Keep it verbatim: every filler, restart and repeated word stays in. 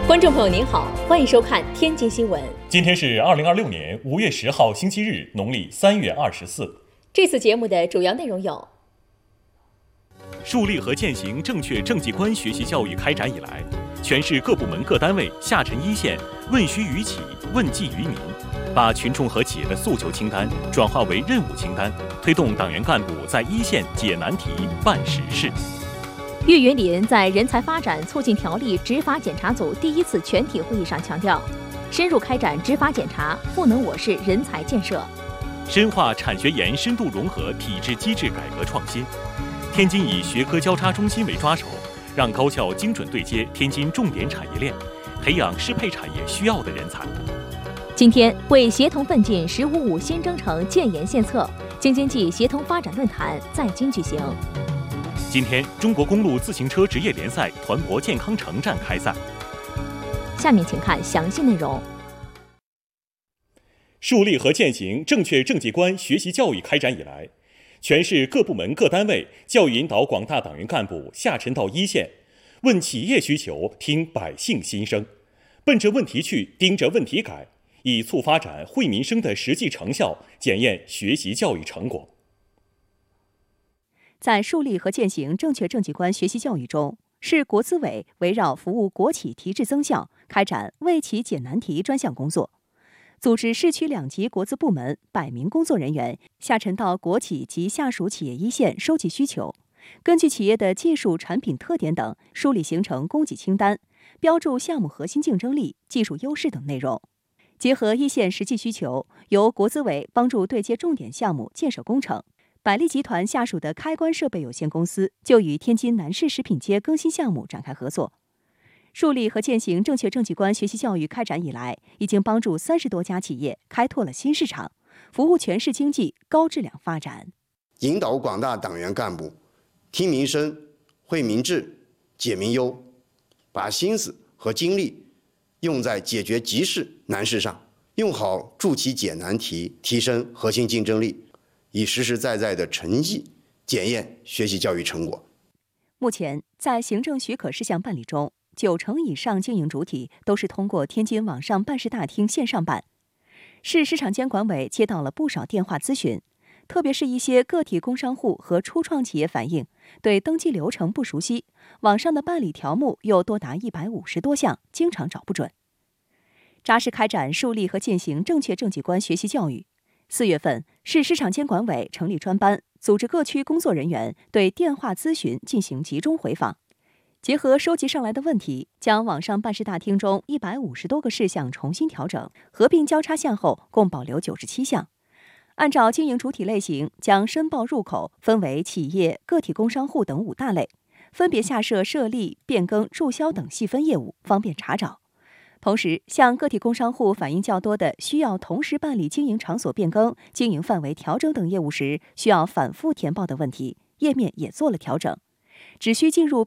观众朋友您好，欢迎收看天津新闻。 今天是二零二六年五月十号星期日，农历三月二十四。 这次节目的主要内容有： 树立和践行正确政绩观学习教育开展以来，全市各部门各单位下沉一线，问需于企，问计于民，把群众和企业的诉求清单转化为任务清单，推动党员干部在一线解难题、办实事。 岳云林在人才发展促进条例执法检查组第一次全体会议上强调，深入开展执法检查，赋能我市人才建设， 深化产学研深度融合体制机制改革创新。天津以学科交叉中心为抓手，让高校精准对接天津重点产业链，培养适配产业需要的人才。 今天为协同奋进“十五五”新征程建言献策，京津冀协同发展论坛在京举行。 今天，中国公路自行车职业联赛团泊健康城站开赛。 下面请看详细内容。 树立和践行正确政绩观学习教育开展以来，全市各部门各单位教育引导广大党员干部下沉到一线，问企业需求，听百姓心声，奔着问题去，盯着问题改，以促发展惠民生的实际成效，检验学习教育成果。 在树立和践行正确政绩观学习教育中，市国资委围绕服务国企提质增效，开展为企解难题专项工作，组织市区两级国资部门百名工作人员下沉到国企及下属企业一线收集需求，根据企业的技术、产品特点等，梳理形成供给清单，标注项目核心竞争力、技术优势等内容。结合一线实际需求，由国资委帮助对接重点项目建设工程。百利集团下属的开关设备有限公司就与天津南市食品街更新项目展开合作。树立和践行正确政绩观学习教育开展以来，已经帮助三十多家企业开拓了新市场，服务全市经济高质量发展。 引导广大党员干部听民生、惠民智、解民忧，把心思和精力用在解决急事难事上，用好助企解难题，提升核心竞争力，以实实在在的诚意检验学习教育成果。 目前，在行政许可事项办理中，九成以上经营主体都是通过天津网上办事大厅线上办。市市场监管委接到了不少电话咨询，特别是一些个体工商户和初创企业反映，对登记流程不熟悉，网上的办理条目又多达一百五十多项，经常找不准。扎实开展树立和践行正确政绩观学习教育。四月份，市市场监管委成立专班，组织各区工作人员对电话咨询进行集中回访，结合收集上来的问题，将网上办事大厅中一百五十多个事项重新调整，合并交叉项后共保留九十七项。按照经营主体类型，将申报入口分为企业、个体工商户等五大类，分别下设设立、变更、注销等细分业务，方便查找。同时，向个体工商户反映较多的需要同时办理经营场所变更、经营范围调整等业务时需要反复填报的问题，页面也做了调整。只需进入